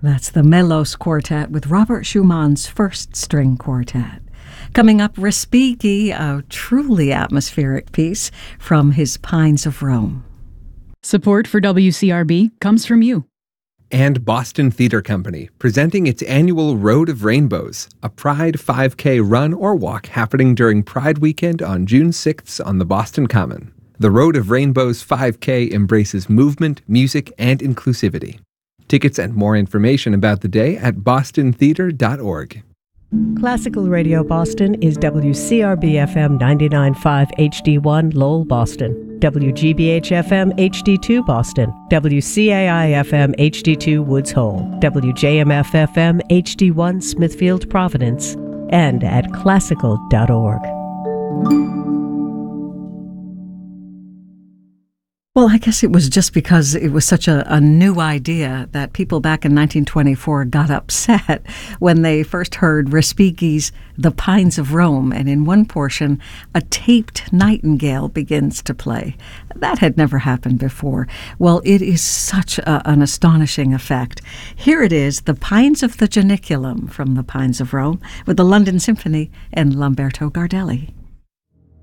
That's the Melos Quartet with Robert Schumann's First String Quartet. Coming up, Respighi, a truly atmospheric piece from his Pines of Rome. Support for WCRB comes from you. And Boston Theater Company, presenting its annual Road of Rainbows, a Pride 5K run or walk happening during Pride Weekend on June 6th on the Boston Common. The Road of Rainbows 5K embraces movement, music, and inclusivity. Tickets and more information about the day at bostontheater.org. Classical Radio Boston is WCRB-FM 99.5 HD1 Lowell, Boston, WGBH-FM HD2 Boston, WCAI-FM HD2 Woods Hole, WJMF-FM HD1 Smithfield, Providence, and at classical.org. Well, I guess it was just because it was such a new idea that people back in 1924 got upset when they first heard Respighi's The Pines of Rome, and in one portion, a taped nightingale begins to play. That had never happened before. Well, it is such an astonishing effect. Here it is, The Pines of the Janiculum from The Pines of Rome, with the London Symphony and Lamberto Gardelli.